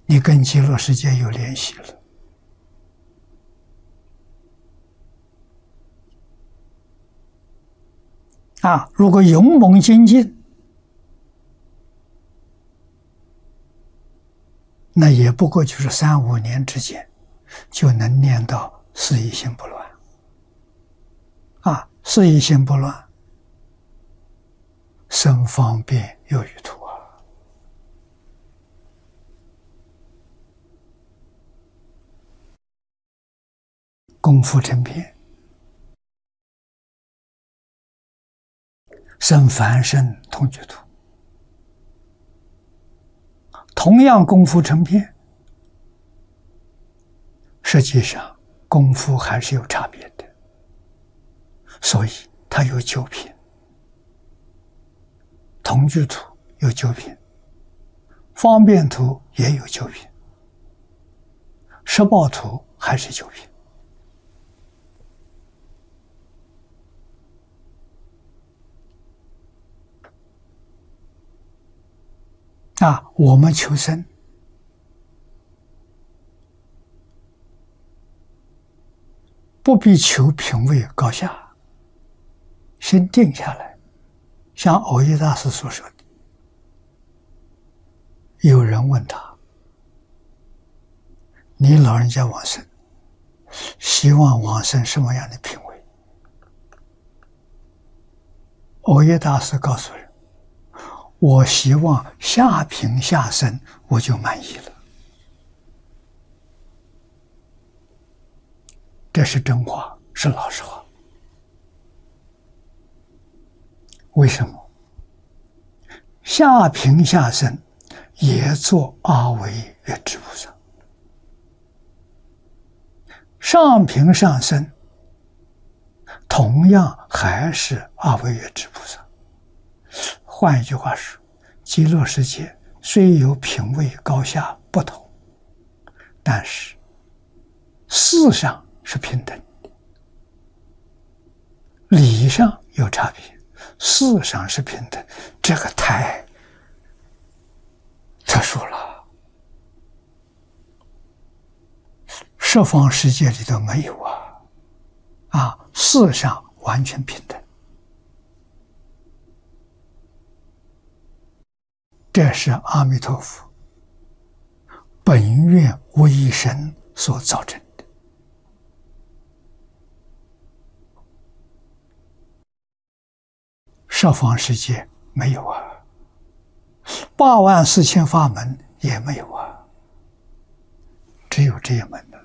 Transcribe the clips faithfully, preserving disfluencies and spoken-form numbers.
你跟极乐世界有联系了。啊，如果勇猛精进，那也不过就是三五年之间，就能念到四意心不乱。啊，四意心不乱，生方便有余土啊。功夫成片，生凡身同居土。同样功夫成片，实际上功夫还是有差别的，所以它有九品。同居土有九品，方便土也有九品，十报土还是九品。啊，我们求生，不必求品位高下，先定下来。像藕益大师所说的，有人问他：“你老人家往生，希望往生什么样的品位？”藕益大师告诉人：“我希望下品下生，我就满意了。”这是真话，是老实话。为什么？下品下生也做阿惟越致菩萨，上品上生同样还是阿惟越致菩萨。换一句话说，极乐世界虽有品位高下不同，但是事上是平等的，理上有差别，事上是平等，这个太特殊了，十方世界里头没有啊！啊，事上完全平等，这是阿弥陀佛本愿威神所造成的。十方世界没有啊，八万四千法门也没有啊，只有这一门的。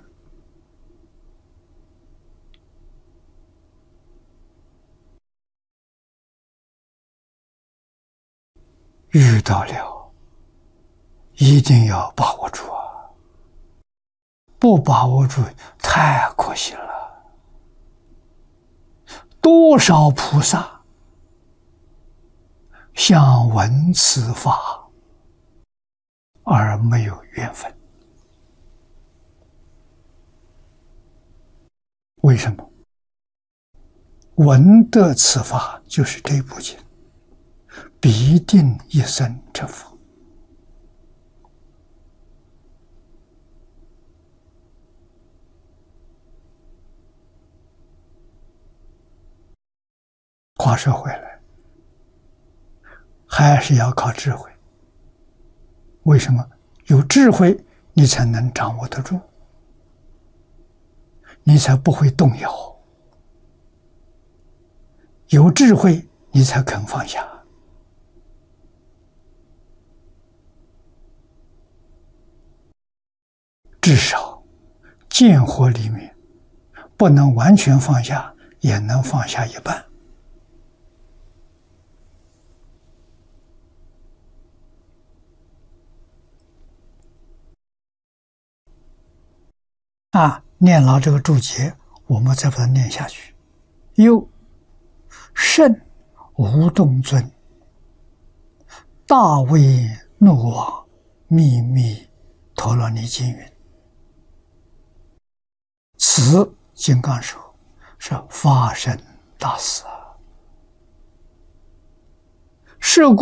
遇到了，一定要把握住啊！不把握住，太可惜了。多少菩萨想闻此法而没有缘分，为什么？闻得此法就是这部经，必定一生成佛。话说回来，还是要靠智慧。为什么？有智慧，你才能掌握得住，你才不会动摇。有智慧，你才肯放下。至少见惑里面不能完全放下，也能放下一半。啊，念牢这个注解，我们再把它念下去。又甚无动尊大威怒王秘密陀罗尼经云：此金刚手是发生大事啊！是故